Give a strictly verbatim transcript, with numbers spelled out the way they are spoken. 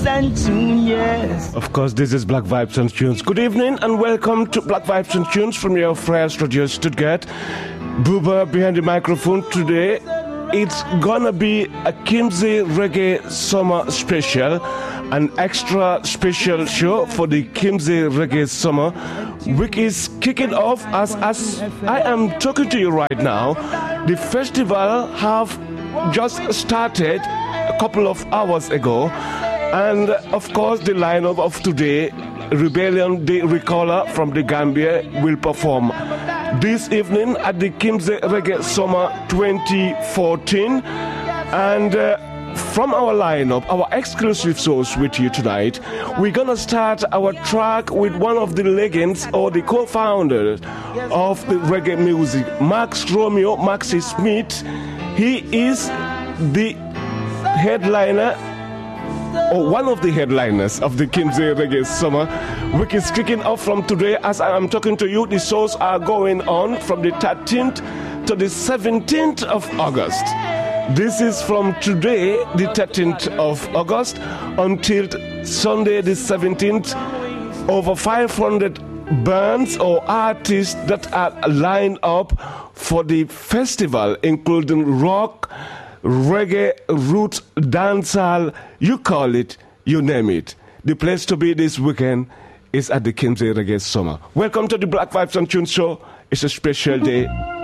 and tunes, yes. Of course, this is Black Vibes and Tunes. Good evening and welcome to Black Vibes and Tunes from your Fresh Radio Stuttgart. Booba behind the microphone today. It's gonna be a Kimsey Reggae Summer Special, an extra special show for the Kimsey Reggae Summer, which is kicking off as, as I am talking to you right now. The festival have just started a couple of hours ago, and of course the lineup of today, Rebellion the Recaller from the Gambia will perform this evening at the Kimsey Reggae Summer twenty fourteen. And uh, from our lineup, our exclusive shows with you tonight, we're gonna start our track with one of the legends or the co-founders of the reggae music, Max Romeo Maxi Smith. He is the headliner, or one of the headliners of the Kimsey Reggae Summer, which is kicking off from today. As I am talking to you, the shows are going on from the thirteenth to the seventeenth of August. This is from today, the thirteenth of August, until Sunday, the seventeenth. Over five hundred bands or artists that are lined up for the festival, including rock, reggae, roots, dancehall, you call it, you name it. The place to be this weekend is at the Kimsey Reggae Summer. Welcome to the Black Vibes and Tunes show. It's a special day.